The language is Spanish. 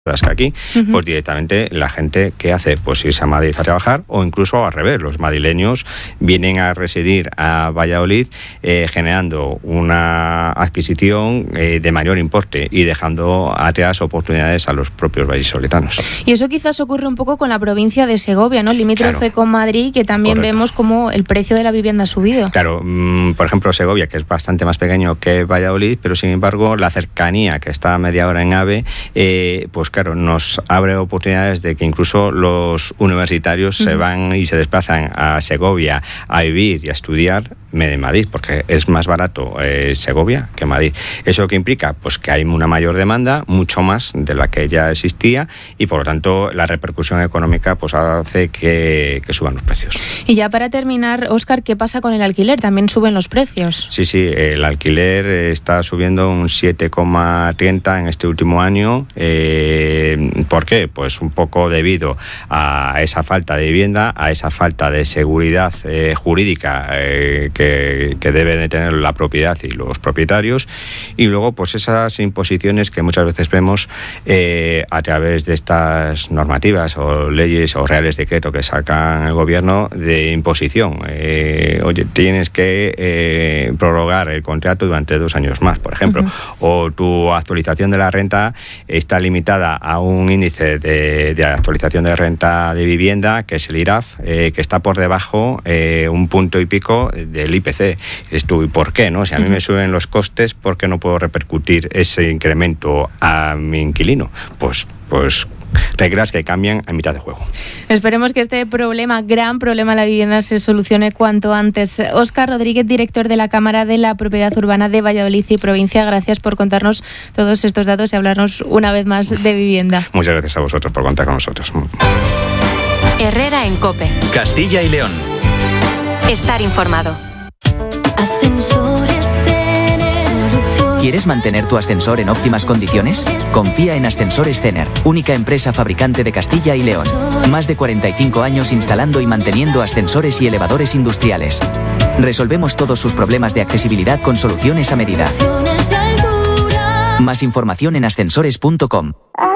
que aquí, pues directamente la gente que hace, pues irse a Madrid a trabajar, o incluso al revés, los madrileños vienen a residir a Valladolid generando una adquisición de mayor importe y dejando atrás oportunidades a los propios vallisoletanos. Y eso quizás ocurre un poco con la provincia de Segovia, ¿no? Limítrofe con Madrid, que también correcto. Vemos como el precio de la vivienda ha subido. Claro, por ejemplo Segovia, que es bastante más pequeño que Valladolid, pero sin embargo la cercanía, que está a media hora en AVE, pues claro, nos abre oportunidades de que incluso los universitarios se van y se desplazan a Segovia a vivir y a estudiar en Madrid, porque es más barato Segovia que Madrid. ¿Eso qué implica? Pues que hay una mayor demanda, mucho más de la que ya existía, y por lo tanto la repercusión económica pues hace que suban los precios. Y ya para terminar, Óscar, ¿qué pasa con el alquiler? ¿También suben los precios? Sí, el alquiler está subiendo un 7,30 en este último año. ¿Por qué? Pues un poco debido a esa falta de vivienda, a esa falta de seguridad jurídica que debe de tener la propiedad y los propietarios, y luego pues esas imposiciones que muchas veces vemos a través de estas normativas o leyes o reales decretos que sacan el gobierno de imposición. Oye, tienes que prorrogar el contrato durante 2 años más, por ejemplo, o tu actualización de la renta está limitada a un índice de actualización de renta de vivienda, que es el IRAF, que está por debajo un punto y pico del IPC. Dices tú, ¿y por qué? ¿No? Si a mí me suben los costes, ¿por qué no puedo repercutir ese incremento a mi inquilino? Pues reglas que cambian a mitad de juego. Esperemos que este gran problema de la vivienda, se solucione cuanto antes. Óscar Rodríguez, director de la Cámara de la Propiedad Urbana de Valladolid y provincia, gracias por contarnos todos estos datos y hablarnos una vez más de vivienda. Muchas gracias a vosotros por contar con nosotros. Herrera en COPE. Castilla y León. Estar informado. ¿Quieres mantener tu ascensor en óptimas condiciones? Confía en Ascensores Cener, única empresa fabricante de Castilla y León. Más de 45 años instalando y manteniendo ascensores y elevadores industriales. Resolvemos todos sus problemas de accesibilidad con soluciones a medida. Más información en ascensores.com.